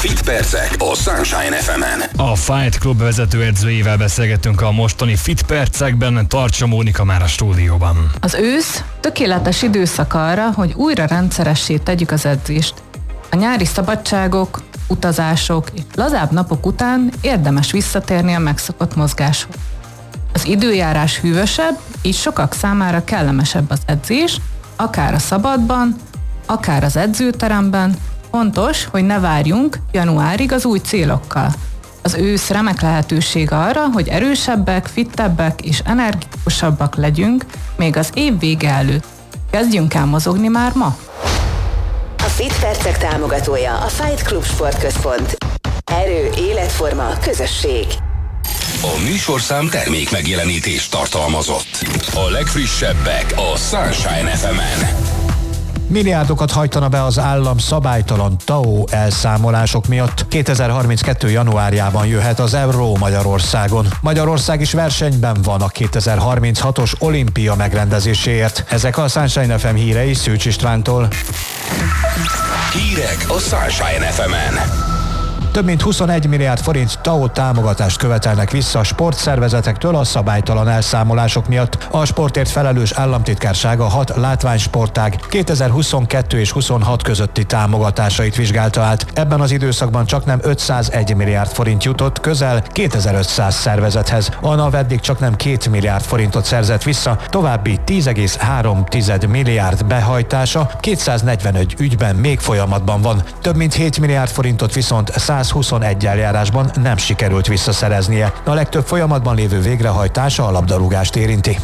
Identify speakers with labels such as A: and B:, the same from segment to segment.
A: Fit percek a Sunshine FM-en.
B: A Fight Club vezetőedzőjével beszélgettünk a mostani Fit percekben, Tartsa Mónika már a stúdióban.
C: Az ősz tökéletes időszak arra, hogy újra rendszeressé tegyük az edzést. A nyári szabadságok, utazások, lazább napok után érdemes visszatérni a megszokott mozgáshoz. Az időjárás hűvösebb, így sokak számára kellemesebb az edzés, akár a szabadban, akár az edzőteremben. Fontos, hogy ne várjunk januárig az új célokkal. Az ősz remek lehetőség arra, hogy erősebbek, fittebbek és energikusabbak legyünk még az év vége előtt. Kezdjünk el mozogni már ma!
D: A Fit percek támogatója a Fight Club Sportközpont. Erő, életforma, közösség.
A: A műsorszám termék megjelenítést tartalmazott. A legfrissebbek a Sunshine FM-en.
E: Milliárdokat hajtana be az állam szabálytalan TAO elszámolások miatt. 2032. januárjában jöhet az euró Magyarországon. Magyarország is versenyben van a 2036-os olimpia megrendezéséért. Ezek a Sunshine FM hírei Szűcs Istvántól.
A: Hírek a Sunshine FM-en.
E: Több mint 21 milliárd forint TAO támogatást követelnek vissza a sportszervezetektől a szabálytalan elszámolások miatt. A sportért felelős államtitkársága 6 látványsportág 2022 és 26 közötti támogatásait vizsgálta át. Ebben az időszakban csaknem 501 milliárd forint jutott közel 2500 szervezethez. A NAV eddig csaknem 2 milliárd forintot szerzett vissza, további 10,3 milliárd behajtása 245 ügyben még folyamatban van. Több mint 7 milliárd forintot viszont 121 eljárásban nem sikerült visszaszereznie. A legtöbb folyamatban lévő végrehajtása a labdarúgást érinti.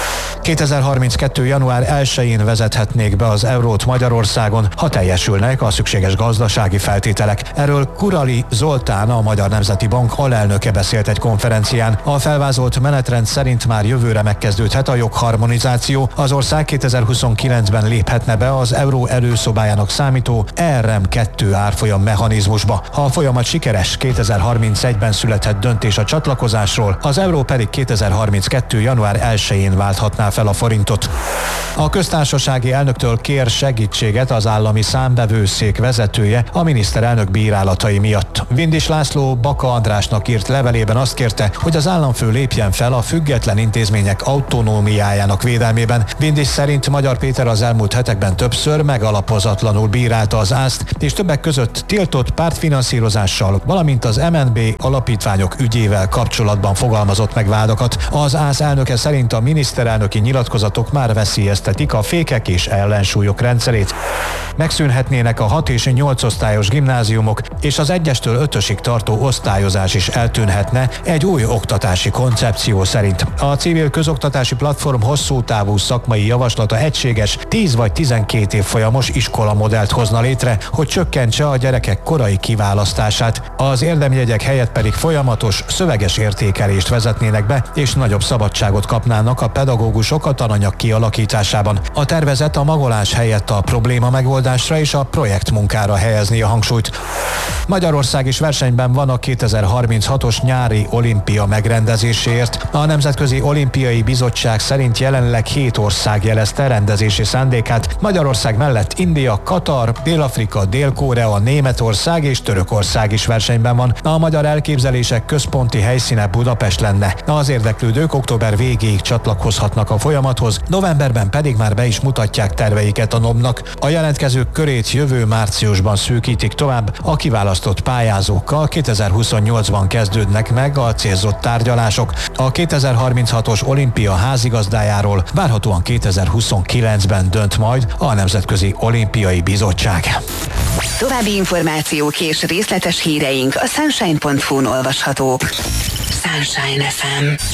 E: 2032. január 1-én vezethetnék be az eurót Magyarországon, ha teljesülnek a szükséges gazdasági feltételek. Erről Kurali Zoltán, a Magyar Nemzeti Bank alelnöke beszélt egy konferencián. A felvázolt menetrend szerint már jövőre megkezdődhet a jogharmonizáció. Az ország 2029-ben léphetne be az euró előszobájának számító ERM2 árfolyam mechanizmusba. Ha a folyamat sikeres, 2031-ben születhet döntés a csatlakozásról, az euró pedig 2032. január 1-én válthatná fel a forintot. A köztársasági elnöktől kér segítséget az állami számbevőszék vezetője a miniszterelnök bírálatai miatt. Vindis László Baka Andrásnak írt levelében azt kérte, hogy az államfő lépjen fel a független intézmények autonómiájának védelmében. Vindis szerint Magyar Péter az elmúlt hetekben többször megalapozatlanul bírálta az ÁSZ-t, és többek között tiltott pártfinanszírozással, valamint az MNB alapítványok ügyével kapcsolatban fogalmazott meg vádakat. Az ÁSZ elnöke szerint a miniszterelnöki nyilatkozatok már veszélyeztetik a fékek és ellensúlyok rendszerét. Megszűnhetnének a 6 és 8 osztályos gimnáziumok, és az 1-től 5-ösig tartó osztályozás is eltűnhetne egy új oktatási koncepció szerint. A Civil Közoktatási Platform hosszú távú szakmai javaslata egységes 10 vagy 12 évfolyamos iskolamodellt hozna létre, hogy csökkentse a gyerekek korai kiválasztását. Az érdemjegyek helyett pedig folyamatos, szöveges értékelést vezetnének be, és nagyobb szabadságot kapnának a pedagógusok a tananyag kialakításában. A tervezet a magolás helyett a probléma megoldásra és a projektmunkára helyezni a hangsúlyt. Magyarország is versenyben van a 2036-os nyári olimpia megrendezéséért. A Nemzetközi Olimpiai Bizottság szerint jelenleg 7 ország jelezte rendezési szándékát. Magyarország mellett India, Katar, Dél-Afrika, Dél-Korea, Németország és Törökország is versenyben van. A magyar elképzelések központi helyszíne Budapest lenne. Az érdeklődők október végéig csatlakozhatnak a folyamathoz, novemberben pedig már be is mutatják terveiket a NOB-nak. A jelentkezők körét jövő márciusban szűkítik tovább, a kiválasztott pályázókkal 2028-ban kezdődnek meg a célzott tárgyalások. A 2036-os olimpia házigazdájáról várhatóan 2029-ben dönt majd a Nemzetközi Olimpiai Bizottság.
D: További információk és részletes híreink a sunshine.hu-n olvashatók. Sunshine FM.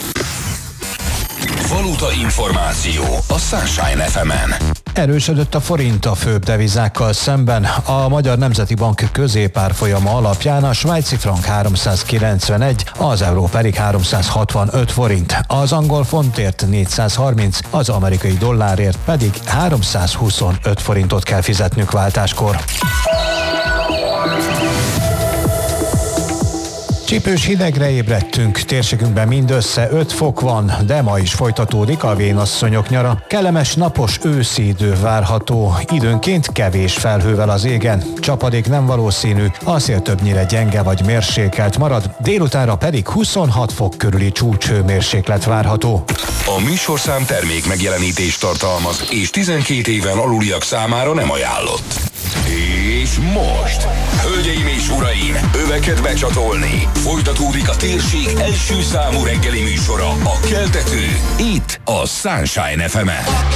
A: Valuta információ a Sunshine FM-en.
E: Erősödött a forint a főbb devizákkal szemben. A Magyar Nemzeti Bank középárfolyama alapján a svájci frank 391, az euró pedig 365 forint. Az angol fontért 430, az amerikai dollárért pedig 325 forintot kell fizetnünk váltáskor. Csípős hidegre ébredtünk, térségünkben mindössze 5 fok van, de ma is folytatódik a vénasszonyok nyara. Kellemes napos őszi idő várható, időnként kevés felhővel az égen. Csapadék nem valószínű, a szél többnyire gyenge vagy mérsékelt marad, délutánra pedig 26 fok körüli csúcshőmérséklet várható.
A: A műsorszám termék megjelenítést tartalmaz, és 12 éven aluliak számára nem ajánlott. És most, hölgyeim és uraim, öveket becsatolni. Folytatódik a térség első számú reggeli műsora, a Keltető, itt a Sunshine FM-en.